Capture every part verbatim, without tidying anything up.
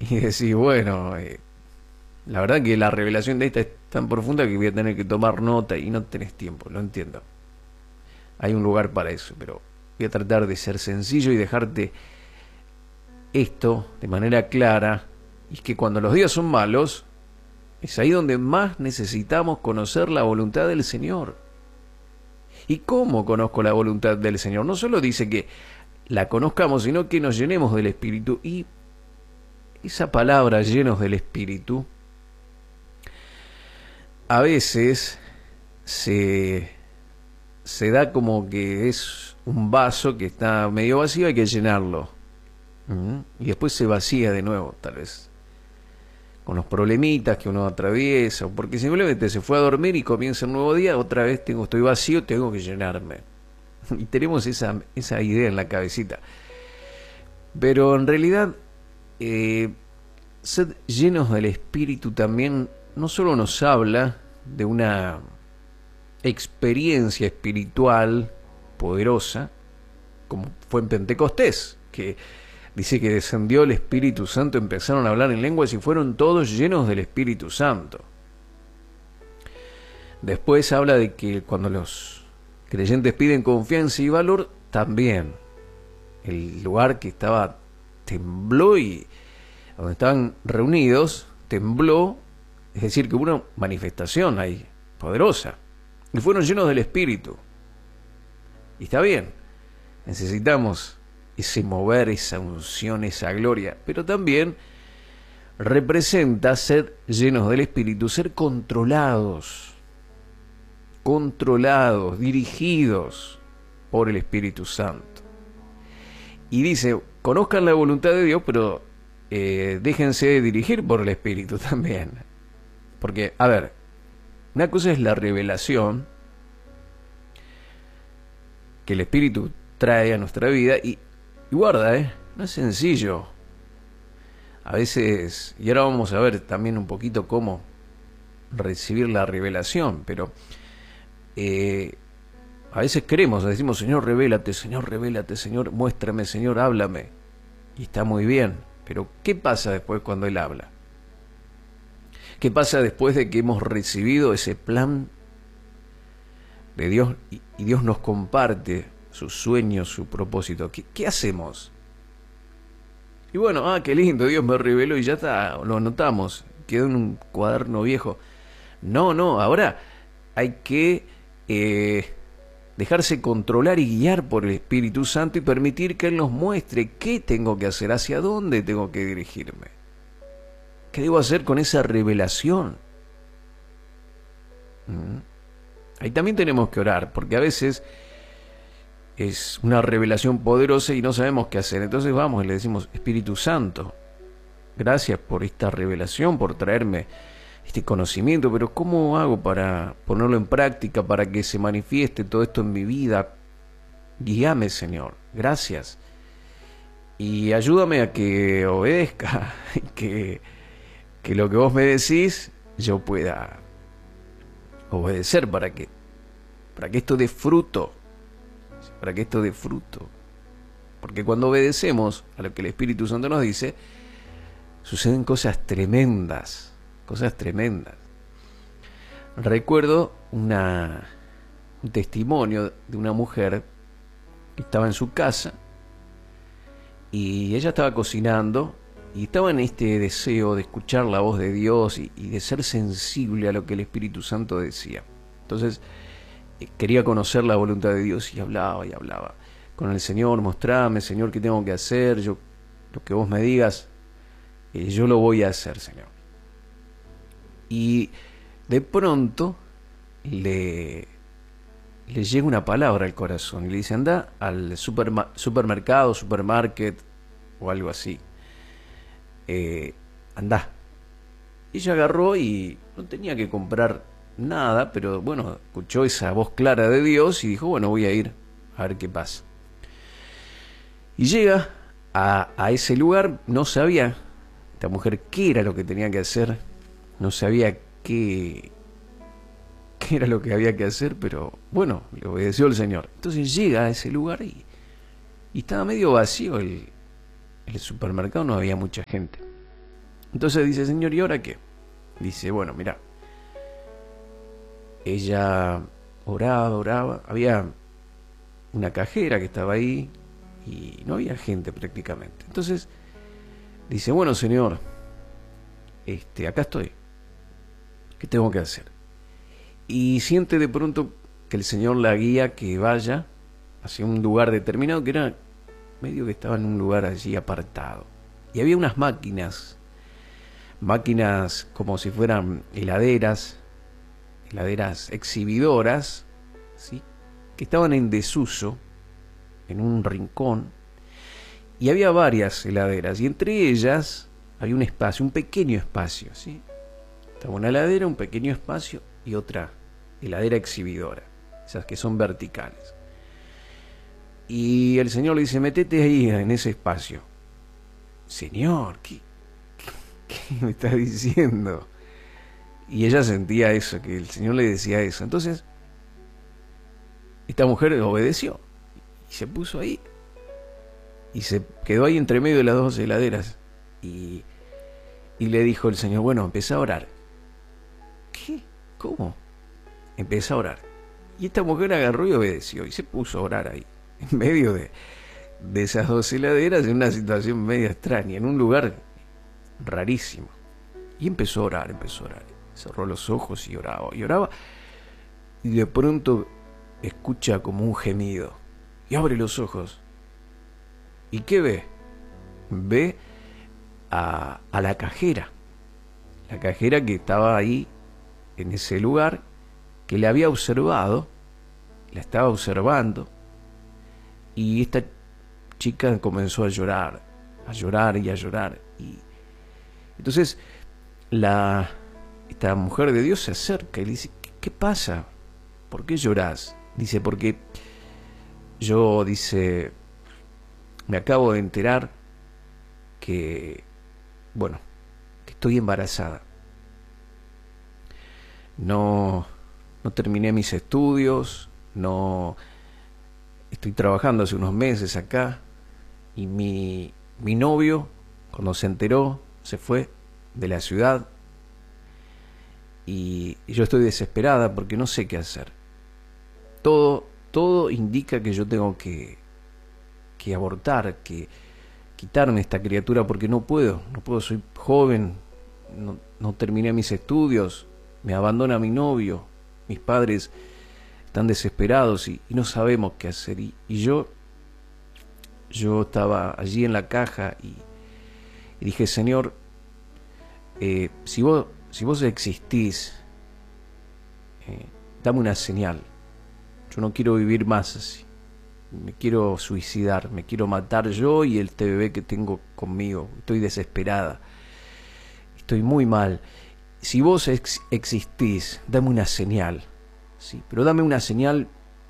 y decís, bueno, eh, la verdad que la revelación de esta es tan profunda que voy a tener que tomar nota y no tenés tiempo, lo entiendo. Hay un lugar para eso, pero voy a tratar de ser sencillo y dejarte esto de manera clara. Y es que cuando los días son malos, es ahí donde más necesitamos conocer la voluntad del Señor. ¿Y cómo conozco la voluntad del Señor? No solo dice que la conozcamos, sino que nos llenemos del Espíritu. Y esa palabra, llenos del Espíritu, a veces se, se da como que es un vaso que está medio vacío, hay que llenarlo. ¿Mm? Y después se vacía de nuevo, tal vez con los problemitas que uno atraviesa, o porque simplemente se fue a dormir y comienza un nuevo día, otra vez tengo, estoy vacío, tengo que llenarme. Y tenemos esa, esa idea en la cabecita. Pero en realidad, eh, ser llenos del Espíritu también no solo nos habla de una experiencia espiritual poderosa, como fue en Pentecostés, que dice que descendió el Espíritu Santo, empezaron a hablar en lenguas y fueron todos llenos del Espíritu Santo. Después habla de que cuando los creyentes piden confianza y valor, también el lugar que estaba tembló, y donde estaban reunidos tembló, es decir, que hubo una manifestación ahí poderosa y fueron llenos del Espíritu. Y está bien, necesitamos ese mover, esa unción, esa gloria, pero también representa ser llenos del Espíritu, ser controlados, controlados, dirigidos por el Espíritu Santo. Y dice, conozcan la voluntad de Dios, pero eh, déjense dirigir por el Espíritu también. Porque, a ver, una cosa es la revelación que el Espíritu trae a nuestra vida, y Y guarda, ¿eh? No es sencillo. A veces, y ahora vamos a ver también un poquito cómo recibir la revelación, pero eh, a veces queremos, decimos, Señor, revélate, Señor, revélate, Señor, muéstrame, Señor, háblame. Y está muy bien, pero ¿qué pasa después cuando Él habla? ¿Qué pasa después de que hemos recibido ese plan de Dios y, y Dios nos comparte sus sueños, su propósito? ¿Qué, ¿Qué hacemos? Y bueno, ah, qué lindo, Dios me reveló y ya está, lo anotamos, quedó en un cuaderno viejo. No, no, ahora hay que eh, dejarse controlar y guiar por el Espíritu Santo y permitir que Él nos muestre qué tengo que hacer, hacia dónde tengo que dirigirme. ¿Qué debo hacer con esa revelación? ¿Mm? Ahí también tenemos que orar, porque a veces es una revelación poderosa y no sabemos qué hacer. Entonces vamos y le decimos, Espíritu Santo, gracias por esta revelación, por traerme este conocimiento, pero ¿cómo hago para ponerlo en práctica, para que se manifieste todo esto en mi vida? Guíame, Señor, gracias. Y ayúdame a que obedezca, que, que lo que vos me decís yo pueda obedecer para que, para que esto dé fruto. Para que esto dé fruto. Porque cuando obedecemos a lo que el Espíritu Santo nos dice, suceden cosas tremendas, cosas tremendas. Recuerdo una, un testimonio de una mujer que estaba en su casa y ella estaba cocinando y estaba en este deseo de escuchar la voz de Dios y, y de ser sensible a lo que el Espíritu Santo decía. Entonces quería conocer la voluntad de Dios y hablaba y hablaba con el Señor, mostrame, Señor, qué tengo que hacer, yo, lo que vos me digas, eh, yo lo voy a hacer, Señor. Y de pronto le, le llega una palabra al corazón y le dice, anda al superma, supermercado, supermarket o algo así, eh, anda. Y ella agarró y no tenía que comprar nada, pero bueno, escuchó esa voz clara de Dios y dijo, bueno, voy a ir a ver qué pasa. Y llega a, a ese lugar, no sabía esta mujer qué era lo que tenía que hacer, no sabía qué, qué era lo que había que hacer, pero bueno, le obedeció el Señor. Entonces llega a ese lugar y, y estaba medio vacío el, el supermercado, no había mucha gente. Entonces dice, Señor, ¿y ahora qué? Dice, bueno, mira, ella oraba, oraba, había una cajera que estaba ahí y no había gente prácticamente. Entonces dice, bueno, Señor, este, acá estoy, ¿qué tengo que hacer? Y siente de pronto que el Señor la guía que vaya hacia un lugar determinado, que era medio que estaba en un lugar allí apartado. Y había unas máquinas, máquinas como si fueran heladeras, heladeras exhibidoras, ¿sí?, que estaban en desuso en un rincón. Y había varias heladeras, y entre ellas había un espacio, un pequeño espacio, ¿sí? Estaba una heladera, un pequeño espacio y otra heladera exhibidora, esas que son verticales. Y el Señor le dice, métete ahí en ese espacio. Señor, ¿qué, qué, qué me estás diciendo? Y ella sentía eso, que el Señor le decía eso. Entonces, esta mujer obedeció y se puso ahí. Y se quedó ahí entre medio de las dos heladeras. Y, y le dijo el Señor, bueno, empieza a orar. ¿Qué? ¿Cómo? Empieza a orar. Y esta mujer agarró y obedeció y se puso a orar ahí, en medio de, de esas dos heladeras, en una situación media extraña, en un lugar rarísimo. Y empezó a orar, empezó a orar. Cerró los ojos y oraba, y oraba. Y de pronto escucha como un gemido. Y abre los ojos. ¿Y qué ve? Ve a, a la cajera. La cajera que estaba ahí, en ese lugar, que le había observado, la estaba observando. Y esta chica comenzó a llorar, a llorar y a llorar. Y entonces la, esta mujer de Dios se acerca y le dice, ¿qué, qué pasa? ¿Por qué llorás? Dice, porque yo, dice, me acabo de enterar que, bueno, que estoy embarazada. No, no terminé mis estudios, no estoy trabajando hace unos meses acá, y mi, mi novio, cuando se enteró, se fue de la ciudad, y, y yo estoy desesperada porque no sé qué hacer. Todo, todo indica que yo tengo que, que abortar, que quitarme esta criatura, porque no puedo, no puedo, soy joven, no, no terminé mis estudios, me abandona mi novio, mis padres están desesperados y, y no sabemos qué hacer. Y, y yo, yo estaba allí en la caja y, y dije, Señor, eh, si vos, si vos existís, eh, dame una señal. Yo no quiero vivir más así. Me quiero suicidar, me quiero matar yo y este bebé que tengo conmigo. Estoy desesperada. Estoy muy mal. Si vos ex existís, dame una señal. Sí, pero dame una señal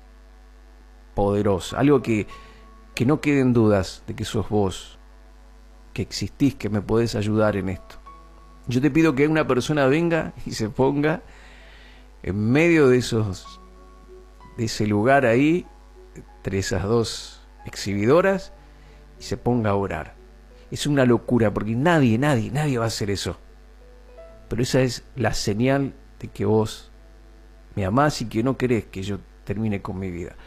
poderosa. Algo que, que no queden dudas de que sos vos, que existís, que me podés ayudar en esto. Yo te pido que una persona venga y se ponga en medio de esos, de ese lugar ahí, entre esas dos exhibidoras, y se ponga a orar. Es una locura, porque nadie, nadie, nadie va a hacer eso. Pero esa es la señal de que vos me amás y que no querés que yo termine con mi vida.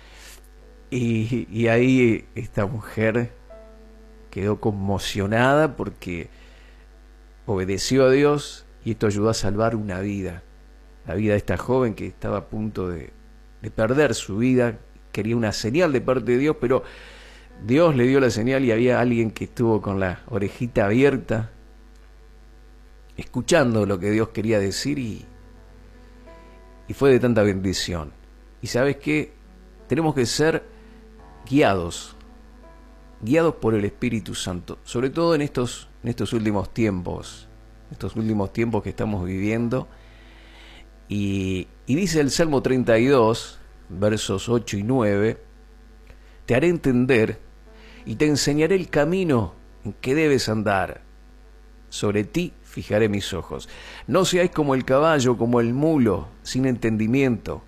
Y, y ahí esta mujer quedó conmocionada porque obedeció a Dios y esto ayudó a salvar una vida. La vida de esta joven que estaba a punto de, de perder su vida. Quería una señal de parte de Dios, pero Dios le dio la señal y había alguien que estuvo con la orejita abierta, escuchando lo que Dios quería decir, y, y fue de tanta bendición. Y sabes qué, tenemos que ser guiados, guiados por el Espíritu Santo, sobre todo en estos, en estos últimos tiempos, estos últimos tiempos que estamos viviendo. Y, y dice el Salmo treinta y dos, versos ocho y nueve, te haré entender y te enseñaré el camino en que debes andar. Sobre ti fijaré mis ojos. No seáis como el caballo, como el mulo, sin entendimiento,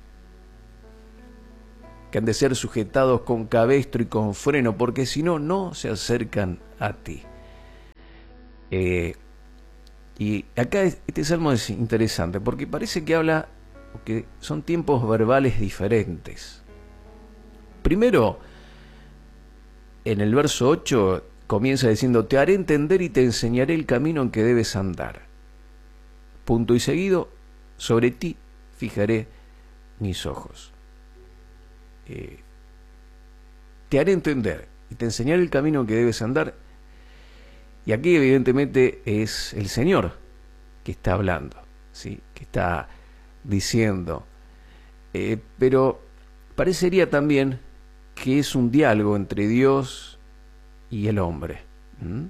que han de ser sujetados con cabestro y con freno, porque si no, no se acercan a ti. Eh, y acá este salmo es interesante porque parece que habla que son tiempos verbales diferentes. Primero, en el verso ocho comienza diciendo: te haré entender y te enseñaré el camino en que debes andar. Punto y seguido, sobre ti fijaré mis ojos. Eh, te haré entender y te enseñaré el camino en que debes andar. Y aquí evidentemente es el Señor que está hablando, ¿sí? Que está diciendo. Eh, pero parecería también que es un diálogo entre Dios y el hombre. ¿Mm?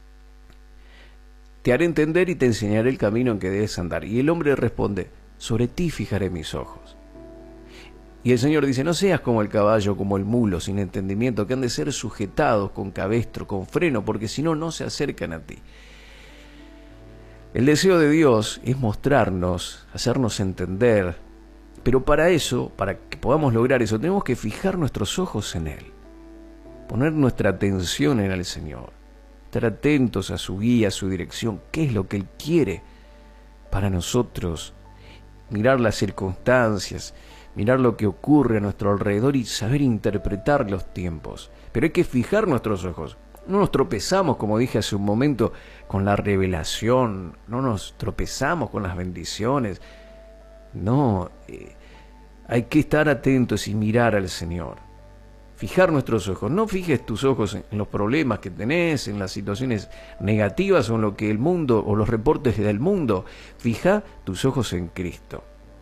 Te haré entender y te enseñaré el camino en que debes andar. Y el hombre responde: sobre ti fijaré mis ojos. Y el Señor dice: no seas como el caballo, como el mulo, sin entendimiento, que han de ser sujetados con cabestro, con freno, porque si no, no se acercan a ti. El deseo de Dios es mostrarnos, hacernos entender, pero para eso, para que podamos lograr eso, tenemos que fijar nuestros ojos en Él, poner nuestra atención en el Señor, estar atentos a su guía, a su dirección, qué es lo que Él quiere para nosotros, mirar las circunstancias, mirar lo que ocurre a nuestro alrededor y saber interpretar los tiempos. Pero hay que fijar nuestros ojos. No nos tropezamos, como dije hace un momento, con la revelación. No nos tropezamos con las bendiciones. No, eh, hay que estar atentos y mirar al Señor. Fijar nuestros ojos. No fijes tus ojos en los problemas que tenés, en las situaciones negativas o en lo que el mundo o los reportes del mundo. Fija tus ojos en Cristo.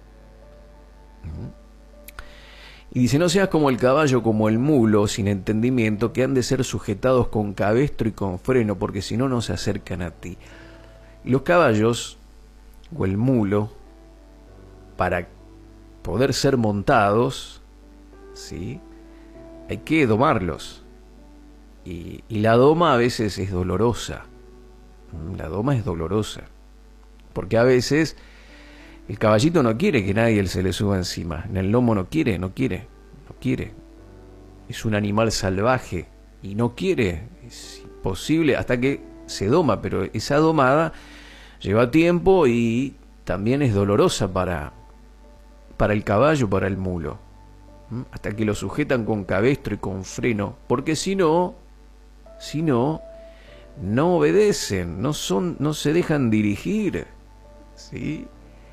Y dice: no seas como el caballo, como el mulo, sin entendimiento, que han de ser sujetados con cabestro y con freno, porque si no, no se acercan a ti. Y los caballos, o el mulo, para poder ser montados, ¿sí?, hay que domarlos. Y, y la doma a veces es dolorosa. La doma es dolorosa. Porque a veces el caballito no quiere que nadie se le suba encima. En el lomo no quiere, no quiere, no quiere. Es un animal salvaje y no quiere. Es imposible hasta que se doma, pero esa domada lleva tiempo y también es dolorosa para, para el caballo, para el mulo. ¿Mm? Hasta que lo sujetan con cabestro y con freno. Porque si no, si no, no obedecen, no son, no se dejan dirigir. ¿Sí?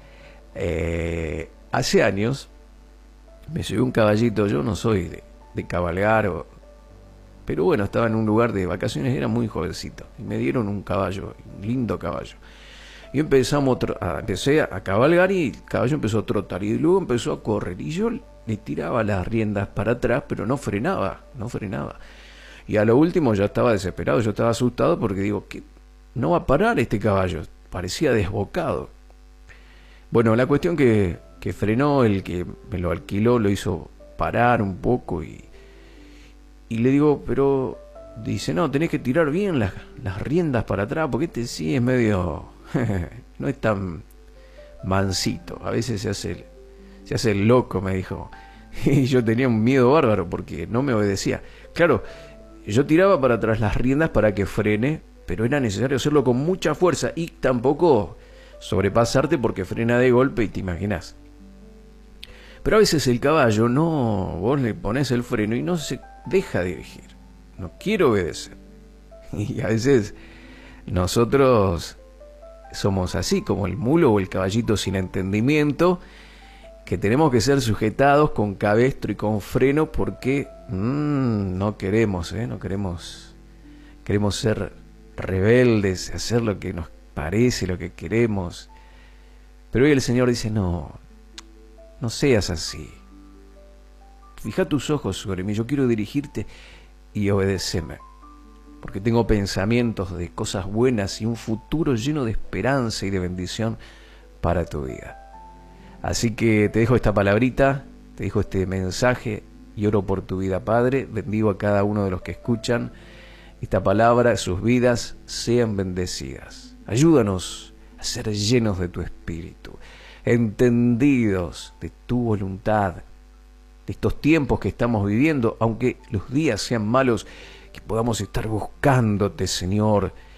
Eh, hace años me subí un caballito. Yo no soy de, de cabalgar, o, pero bueno, estaba en un lugar de vacaciones, era muy jovencito, y me dieron un caballo, un lindo caballo. Y empezamos a, empecé a cabalgar y el caballo empezó a trotar y luego empezó a correr. Y yo le tiraba las riendas para atrás, pero no frenaba, no frenaba. Y a lo último ya estaba desesperado, yo estaba asustado porque digo, que no va a parar este caballo, parecía desbocado. Bueno, la cuestión que, que frenó, el que me lo alquiló lo hizo parar un poco y, y le digo, pero dice, no, tenés que tirar bien las, las riendas para atrás, porque este sí es medio, no es tan mansito, a veces se hace, se hace el loco, me dijo. Y yo tenía un miedo bárbaro porque no me obedecía. Claro, yo tiraba para atrás las riendas para que frene, pero era necesario hacerlo con mucha fuerza y tampoco sobrepasarte porque frena de golpe y te imaginas. Pero a veces el caballo no, vos le pones el freno y no se deja dirigir, no quiere obedecer. Y a veces nosotros somos así, como el mulo o el caballito sin entendimiento, que tenemos que ser sujetados con cabestro y con freno porque mmm, no queremos, ¿eh? no queremos, queremos ser rebeldes, hacer lo que nos parece, lo que queremos. Pero hoy el Señor dice, no, no seas así. Fija tus ojos sobre mí, yo quiero dirigirte y obedéceme. Porque tengo pensamientos de cosas buenas y un futuro lleno de esperanza y de bendición para tu vida. Así que te dejo esta palabrita, te dejo este mensaje y oro por tu vida, Padre. Bendigo a cada uno de los que escuchan esta palabra, sus vidas sean bendecidas. Ayúdanos a ser llenos de tu Espíritu, entendidos de tu voluntad, de estos tiempos que estamos viviendo, aunque los días sean malos, que podamos estar buscándote, Señor,